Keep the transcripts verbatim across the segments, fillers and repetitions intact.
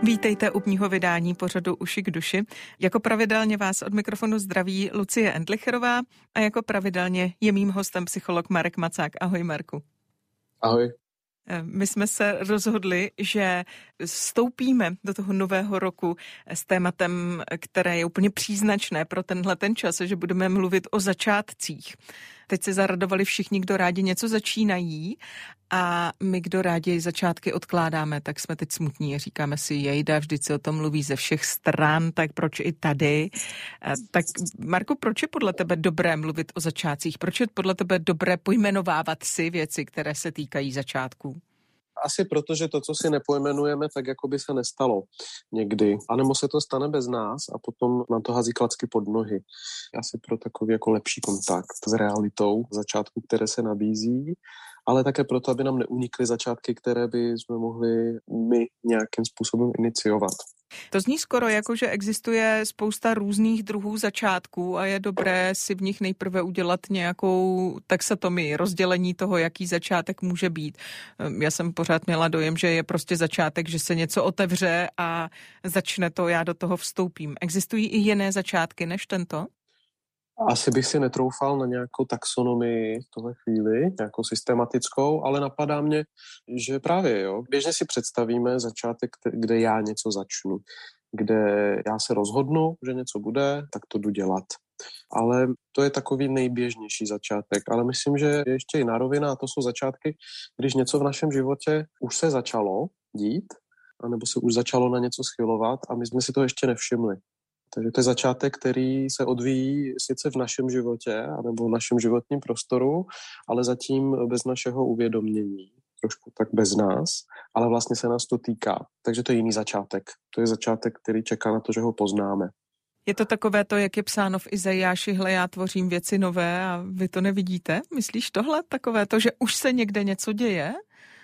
Vítejte u dnešního vydání pořadu Uši k duši. Jako pravidelně vás od mikrofonu zdraví Lucie Endlicherová a jako pravidelně je mým hostem psycholog Marek Macák. Ahoj, Marku. Ahoj. My jsme se rozhodli, že vstoupíme do toho nového roku s tématem, které je úplně příznačné pro tenhle ten čas, že budeme mluvit o začátcích. Teď se zaradovali všichni, kdo rádi něco začínají, a my, kdo rádi začátky odkládáme, tak jsme teď smutní. Říkáme si, jejda, vždyť se o tom mluví ze všech stran, tak proč i tady? Tak Marku, proč je podle tebe dobré mluvit o začátcích? Proč je podle tebe dobré pojmenovávat si věci, které se týkají začátků? Asi proto, že to, co si nepojmenujeme, tak jako by se nestalo někdy. A nebo se to stane bez nás a potom nám to hází klacky pod nohy. Asi pro takový jako lepší kontakt s realitou začátku, které se nabízí, ale také proto, aby nám neunikly začátky, které by jsme mohli my nějakým způsobem iniciovat. To zní skoro jako, že existuje spousta různých druhů začátků a je dobré si v nich nejprve udělat nějakou taxatomii, rozdělení toho, jaký začátek může být. Já jsem pořád měla dojem, že je prostě začátek, že se něco otevře a začne to, já do toho vstoupím. Existují i jiné začátky než tento? Asi bych si netroufal na nějakou taxonomii v tohle chvíli, nějakou systematickou, ale napadá mě, že právě jo, běžně si představíme začátek, kde já něco začnu, kde já se rozhodnu, že něco bude, tak to jdu dělat. Ale to je takový nejběžnější začátek. Ale myslím, že je ještě jiná rovina a to jsou začátky, když něco v našem životě už se začalo dít, anebo se už začalo na něco schylovat a my jsme si to ještě nevšimli. Takže to je začátek, který se odvíjí sice v našem životě anebo v našem životním prostoru, ale zatím bez našeho uvědomění, trošku tak bez nás, ale vlastně se nás to týká. Takže to je jiný začátek. To je začátek, který čeká na to, že ho poznáme. Je to takové to, jak je psáno v Izajáši, hle, já tvořím věci nové a vy to nevidíte? Myslíš tohle? Takové to, že už se někde něco děje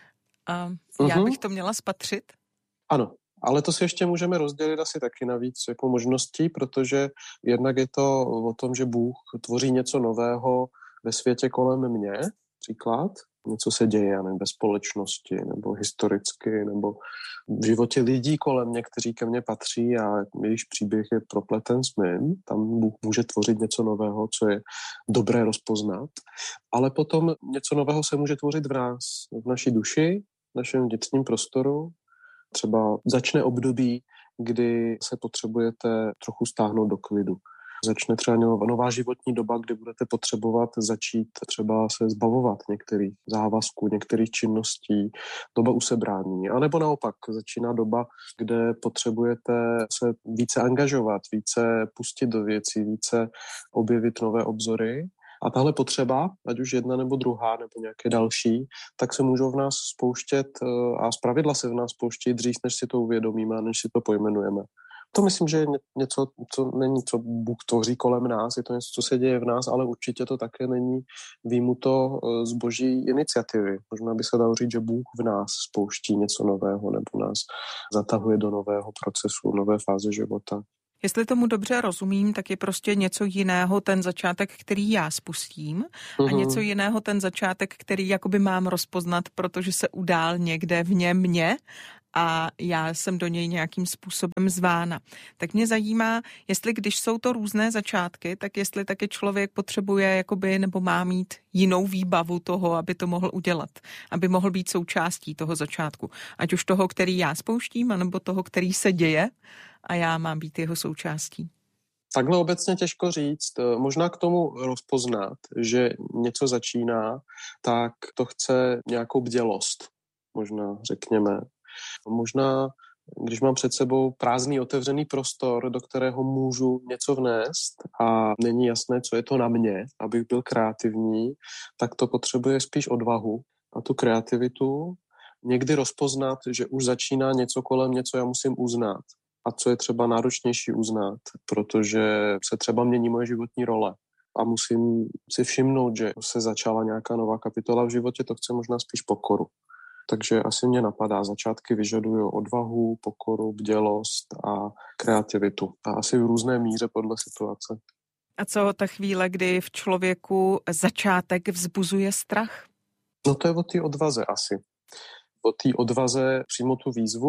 a já uh-huh. bych to měla spatřit? Ano. Ale to si ještě můžeme rozdělit asi taky na víc jako možností, protože jednak je to o tom, že Bůh tvoří něco nového ve světě kolem mě, příklad, něco se děje nevím, ve společnosti, nebo historicky, nebo v životě lidí kolem mě, kteří ke mně patří a jejich příběh je propleten s mým, tam Bůh může tvořit něco nového, co je dobré rozpoznat, ale potom něco nového se může tvořit v nás, v naší duši, v našem vnitřním prostoru. Třeba začne období, kdy se potřebujete trochu stáhnout do klidu. Začne třeba nová životní doba, kdy budete potřebovat začít třeba se zbavovat některých závazků, některých činností, doba usebrání. A nebo naopak začíná doba, kde potřebujete se více angažovat, více pustit do věcí, více objevit nové obzory. A tahle potřeba, ať už jedna nebo druhá, nebo nějaké další, tak se můžou v nás spouštět a zpravidla se v nás spouští dřív, než si to uvědomíme a než si to pojmenujeme. To myslím, že je něco, co není, co Bůh tvoří kolem nás, je to něco, co se děje v nás, ale určitě to také není výjimuto z boží iniciativy. Možná by se dalo říct, že Bůh v nás spouští něco nového nebo nás zatahuje do nového procesu, nové fáze života. Jestli tomu dobře rozumím, tak je prostě něco jiného ten začátek, který já spustím a něco jiného ten začátek, který jakoby mám rozpoznat, protože se udál někde vně mě a já jsem do něj nějakým způsobem zvána. Tak mě zajímá, jestli když jsou to různé začátky, tak jestli taky člověk potřebuje jakoby, nebo má mít jinou výbavu toho, aby to mohl udělat, aby mohl být součástí toho začátku. Ať už toho, který já spouštím, anebo toho, který se děje a já mám být jeho součástí. Takhle obecně těžko říct. Možná k tomu rozpoznat, že něco začíná, tak to chce nějakou bdělost, možná řekněme. Možná, když mám před sebou prázdný otevřený prostor, do kterého můžu něco vnést a není jasné, co je to na mě, abych byl kreativní, tak to potřebuje spíš odvahu a tu kreativitu. Někdy rozpoznat, že už začíná něco kolem mě, co já musím uznat a co je třeba náročnější uznat, protože se třeba mění moje životní role. A musím si všimnout, že se začala nějaká nová kapitola v životě, to chce možná spíš pokoru. Takže asi mě napadá, začátky vyžadují odvahu, pokoru, bdělost a kreativitu. A asi v různé míře podle situace. A co ta chvíle, kdy v člověku začátek vzbuzuje strach? No to je o té odvaze asi. O té odvaze přijmout tu výzvu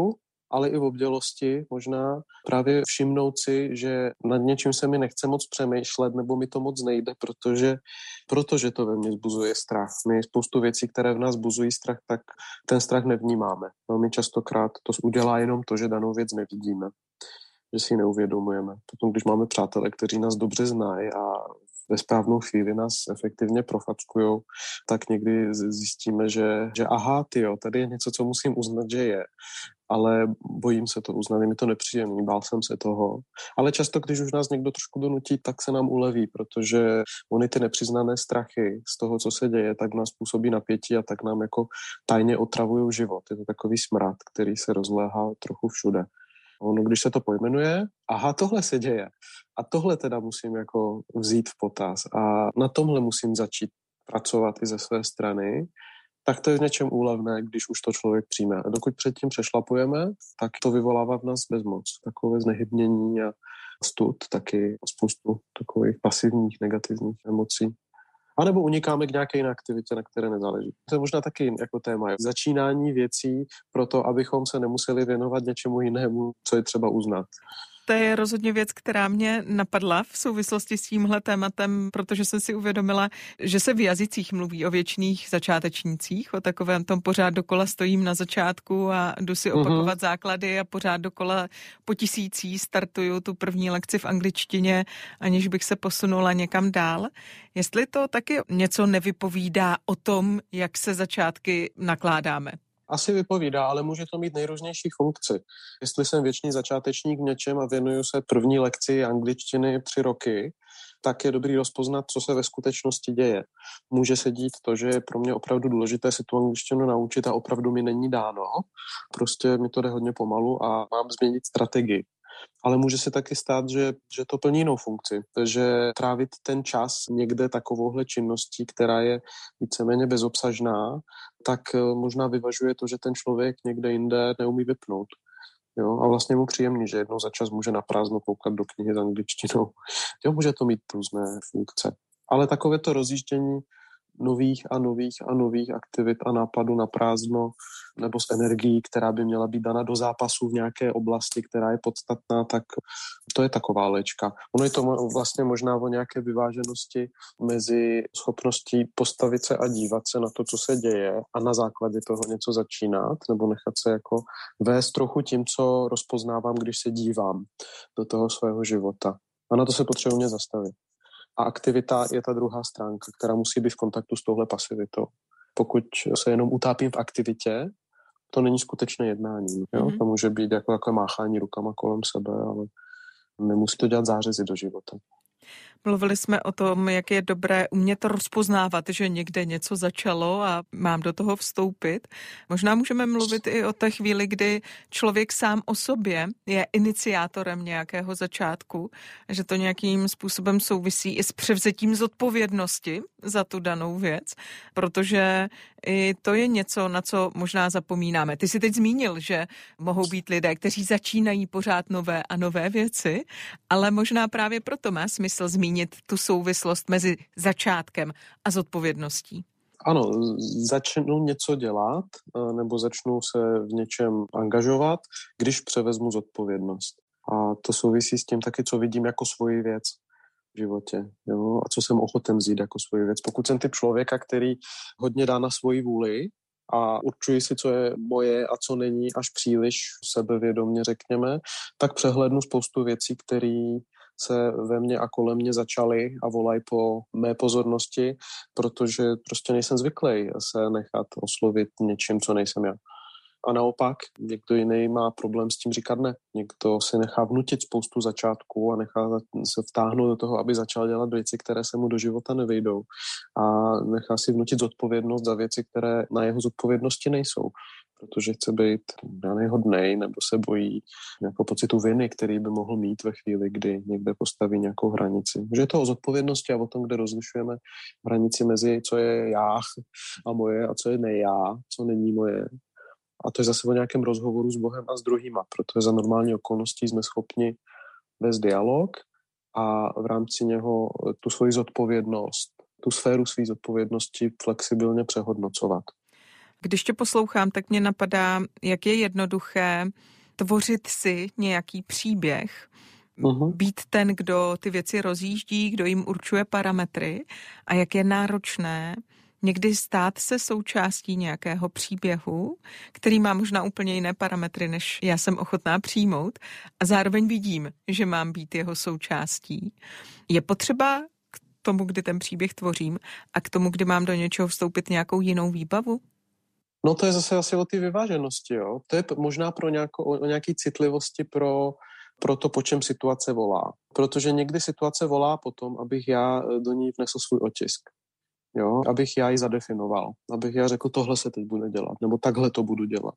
ale i v obdělosti možná právě všimnout si, že nad něčím se mi nechce moc přemýšlet nebo mi to moc nejde, protože, protože to ve mně zbuzuje strach. My spoustu věcí, které v nás buzují strach, tak ten strach nevnímáme. Velmi častokrát to udělá jenom to, že danou věc nevidíme, že si ji neuvědomujeme. Potom, když máme přátele, kteří nás dobře znají a ve správnou chvíli nás efektivně profackujou, tak někdy zjistíme, že, že aha, tyjo, tady je něco, co musím uznat, že je. Ale bojím se to uznat, je mi to nepříjemný, bál jsem se toho. Ale často, když už nás někdo trošku donutí, tak se nám uleví, protože ony ty nepřiznané strachy z toho, co se děje, tak nás působí napětí a tak nám jako tajně otravují život. Je to takový smrad, který se rozléhá trochu všude. Ono, když se to pojmenuje, aha, tohle se děje. A tohle teda musím jako vzít v potaz. A na tomhle musím začít pracovat i ze své strany, tak to je v něčem úlevné, když už to člověk přijme. A dokud předtím přešlapujeme, tak to vyvolává v nás bezmoc. Takové znehybnění a stud, taky spoustu takových pasivních, negativních emocí. A nebo unikáme k nějaké jiné aktivitě, na které nezáleží. To je možná taky jako téma. Začínání věcí pro to, abychom se nemuseli věnovat něčemu jinému, co je třeba uznat. To je rozhodně věc, která mě napadla v souvislosti s tímhle tématem, protože jsem si uvědomila, že se v jazycích mluví o věčných začátečnících, o takovém tom pořád dokola stojím na začátku a jdu si opakovat mm-hmm. základy a pořád dokola po tisící startuju tu první lekci v angličtině, aniž bych se posunula někam dál. Jestli to taky něco nevypovídá o tom, jak se začátky nakládáme. Asi vypovídá, ale může to mít nejrůznější funkci. Jestli jsem věčný začátečník v něčem a věnuju se první lekci angličtiny tři roky, tak je dobrý rozpoznat, co se ve skutečnosti děje. Může se dít to, že je pro mě opravdu důležité si tu angličtinu naučit a opravdu mi není dáno. Prostě mi to jde hodně pomalu a mám změnit strategii. Ale může se taky stát, že, že to plní jinou funkci. Že trávit ten čas někde takovouhle činností, která je víceméně bezobsažná, tak možná vyvažuje to, že ten člověk někde jinde neumí vypnout. Jo? A vlastně mu příjemný, že jednou za čas může naprázdno koukat do knihy s angličtinou. Jo, může to mít různé funkce. Ale takové to rozjíždění nových a nových a nových aktivit a nápadů na prázdno nebo s energií, která by měla být dana do zápasu v nějaké oblasti, která je podstatná, tak to je taková léčka. Ono je to vlastně možná o nějaké vyváženosti mezi schopností postavit se a dívat se na to, co se děje a na základě toho něco začínat nebo nechat se jako vést trochu tím, co rozpoznávám, když se dívám do toho svého života. A na to se potřebuje mě zastavit. A aktivita je ta druhá stránka, která musí být v kontaktu s touhle pasivitou. Pokud se jenom utápím v aktivitě, to není skutečné jednání. Jo? Mm-hmm. To může být jako, jako máchání rukama kolem sebe, ale nemusí to dělat zářezy do života. Mluvili jsme o tom, jak je dobré umět rozpoznávat, že někde něco začalo a mám do toho vstoupit. Možná můžeme mluvit i o té chvíli, kdy člověk sám o sobě je iniciátorem nějakého začátku, že to nějakým způsobem souvisí i s převzetím zodpovědnosti za tu danou věc, protože i to je něco, na co možná zapomínáme. Ty jsi teď zmínil, že mohou být lidé, kteří začínají pořád nové a nové věci, ale možná právě proto má smysl zmínit tu souvislost mezi začátkem a zodpovědností. Ano, začnu něco dělat nebo začnu se v něčem angažovat, když převezmu zodpovědnost. A to souvisí s tím taky, co vidím jako svoji věc v životě. Jo? A co jsem ochoten vzít jako svoji věc. Pokud jsem typ člověka, který hodně dá na svoji vůli a určuji si, co je moje a co není až příliš sebevědomě, řekněme, tak přehlédnu spoustu věcí, které se ve mně a kolem mě začaly a volají po mé pozornosti, protože prostě nejsem zvyklý se nechat oslovit něčím, co nejsem já. A naopak, někdo jiný má problém s tím říkat ne. Někdo si nechá vnutit spoustu začátků a nechá se vtáhnout do toho, aby začal dělat věci, které se mu do života nevejdou. A nechá si vnutit zodpovědnost za věci, které na jeho zodpovědnosti nejsou. Protože chce být nejhodnej nebo se bojí nějakou pocitu viny, který by mohl mít ve chvíli, kdy někde postaví nějakou hranici. Že je to o zodpovědnosti a o tom, kde rozlišujeme hranici mezi, co je já a moje a co je ne já, co není moje. A to je zase o nějakém rozhovoru s Bohem a s druhýma, protože za normální okolností jsme schopni vést dialog a v rámci něho tu svoji zodpovědnost, tu sféru své zodpovědnosti flexibilně přehodnocovat. Když tě poslouchám, tak mě napadá, jak je jednoduché tvořit si nějaký příběh, uh-huh. být ten, kdo ty věci rozjíždí, kdo jim určuje parametry a jak je náročné někdy stát se součástí nějakého příběhu, který má možná úplně jiné parametry, než já jsem ochotná přijmout a zároveň vidím, že mám být jeho součástí. Je potřeba k tomu, kdy ten příběh tvořím a k tomu, kdy mám do něčeho vstoupit nějakou jinou výbavu? No to je zase asi o té vyváženosti, jo. To je možná pro nějakou, o nějaký citlivosti pro, pro to, po čem situace volá. Protože někdy situace volá potom, abych já do ní vnesl svůj otisk. Jo, abych já ji zadefinoval, abych já řekl, tohle se teď bude dělat, nebo takhle to budu dělat.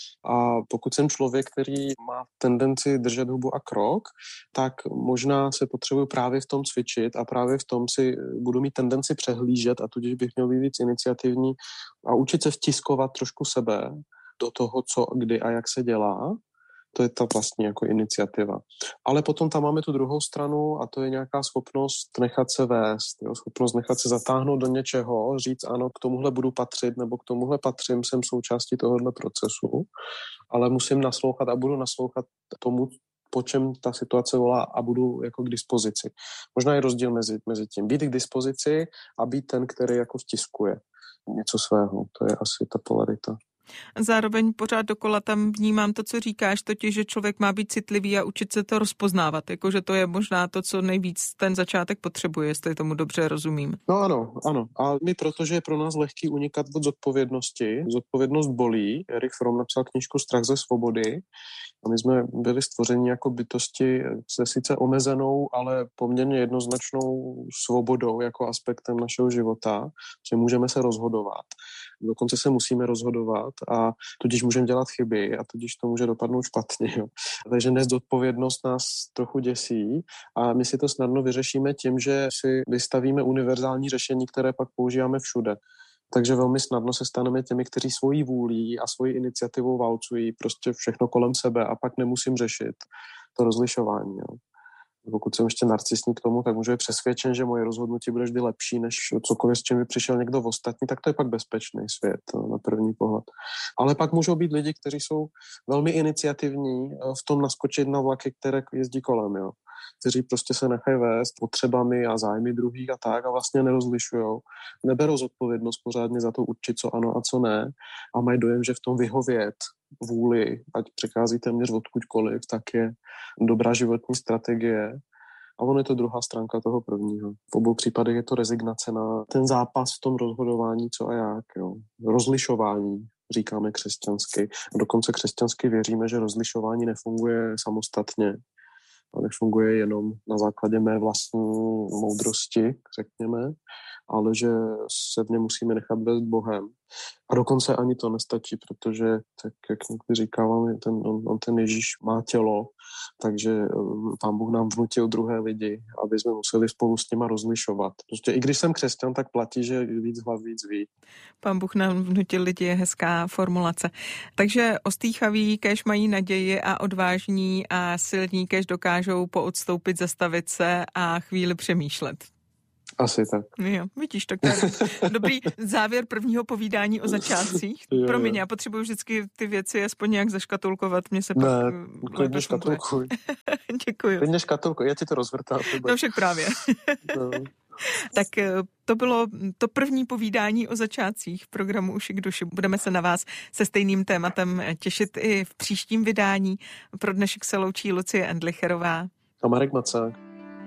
A pokud jsem člověk, který má tendenci držet hubu a krok, tak možná se potřebuji právě v tom cvičit a právě v tom si budu mít tendenci přehlížet a tudíž bych měl být víc iniciativní a učit se vtiskovat trošku sebe do toho, co, kdy a jak se dělá. To je ta vlastně jako iniciativa. Ale potom tam máme tu druhou stranu a to je nějaká schopnost nechat se vést, jo? Schopnost nechat se zatáhnout do něčeho, říct ano, k tomuhle budu patřit nebo k tomuhle patřím, jsem součástí tohohle procesu, ale musím naslouchat a budu naslouchat tomu, po čem ta situace volá a budu jako k dispozici. Možná je rozdíl mezi, mezi tím. Být k dispozici a být ten, který jako vtiskuje něco svého. To je asi ta polarita. Zároveň pořád dokola tam vnímám to, co říkáš, totiž, že člověk má být citlivý a učit se to rozpoznávat. Jakože to je možná to, co nejvíc ten začátek potřebuje, jestli tomu dobře rozumím. No ano, ano. A my, protože je pro nás lehký unikat od zodpovědnosti, zodpovědnost bolí. Erich Fromm napsal knížku Strach ze svobody. A my jsme byli stvořeni jako bytosti se sice omezenou, ale poměrně jednoznačnou svobodou jako aspektem našeho života, že můžeme se rozhodovat. Dokonce se musíme rozhodovat a tudíž můžeme dělat chyby a tudíž to může dopadnout špatně. Jo. Takže nezodpovědnost nás trochu děsí a my si to snadno vyřešíme tím, že si vystavíme univerzální řešení, které pak používáme všude. Takže velmi snadno se staneme těmi, kteří svojí vůlí a svojí iniciativou válcují prostě všechno kolem sebe a pak nemusím řešit to rozlišování. Jo. Pokud jsem ještě narcisní k tomu, tak můžu být přesvědčen, že moje rozhodnutí bude vždy lepší než cokoliv, s čím by přišel někdo ostatní, tak to je pak bezpečný svět na první pohled. Ale pak můžou být lidi, kteří jsou velmi iniciativní v tom naskočit na vlaky, které jezdí kolem, jo. Kteří prostě se nechají vést potřebami a zájmy druhých a tak a vlastně nerozlišujou. Neberou zodpovědnost pořádně za to určit, co ano a co ne a mají dojem, že v tom vyhovět vůli, ať přechází téměř odkudkoliv, tak je dobrá životní strategie. A ono je to druhá stránka toho prvního. V obou případech je to rezignace na ten zápas v tom rozhodování, co a jak. Jo. Rozlišování, říkáme křesťansky. A dokonce křesťansky věříme, že rozlišování nefunguje samostatně, ale funguje jenom na základě mé vlastní moudrosti, řekněme, ale že se v něm musíme nechat vést Bohem. A dokonce ani to nestačí, protože, tak jak někdy říkávám, ten, on, on ten Ježíš má tělo, takže Pán Bůh nám vnutil druhé lidi, aby jsme museli spolu s nima rozlišovat. Prostě i když jsem křesťan, tak platí, že víc hlav víc ví. Pán Bůh nám vnutil lidi je hezká formulace. Takže ostýchaví, kéž mají naději a odvážní a silní, kéž dokážou poodstoupit, zastavit se a chvíli přemýšlet. Asi tak. Jo, vidíš, tak to je dobrý závěr prvního povídání o začátcích. Promiň, já potřebuji vždycky ty věci aspoň nějak zaškatulkovat. Mně se ne, pak... klidně škatulkuj. Děkuji. Klidně škatulkuj, já ti to rozvrtám. No však právě. No. Tak to bylo to první povídání o začátcích v programu Uši k duši. Budeme se na vás se stejným tématem těšit i v příštím vydání. Pro dnešek se loučí Lucie Endlicherová a Marek Macák.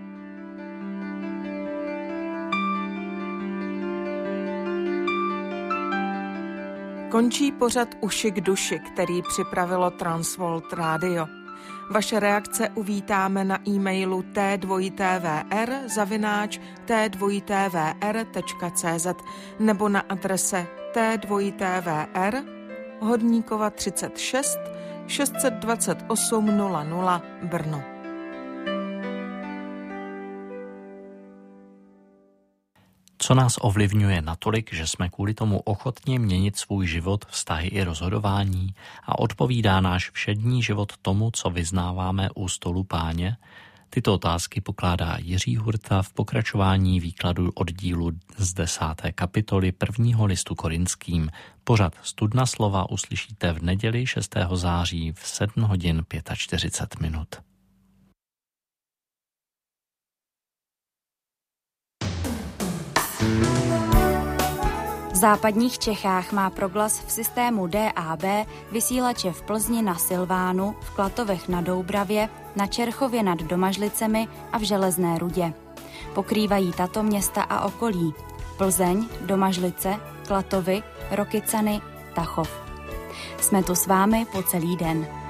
Končí pořad Uši k duši, který připravilo Transworld Radio. Vaše reakce uvítáme na e-mailu t dva t v r zavináč t dva t v r tečka c z nebo na adrese t dva t v r Hodníkova třicet šest šest set dvacet osm nula nula Brno. Co nás ovlivňuje natolik, že jsme kvůli tomu ochotni měnit svůj život, vztahy i rozhodování a odpovídá náš všední život tomu, co vyznáváme u stolu Páně? Tyto otázky pokládá Jiří Hurta v pokračování výkladu oddílu z desáté kapitoly prvního listu Korinským. Pořad Studna slova uslyšíte v neděli šestého září v sedm hodin čtyřicet pět minut. V západních Čechách má Proglas v systému D A B vysílače v Plzni na Silvánu, v Klatovech na Doubravě, na Čerchově nad Domažlicemi a v Železné Rudě. Pokrývají tato města a okolí: Plzeň, Domažlice, Klatovy, Rokycany, Tachov. Jsme tu s vámi po celý den.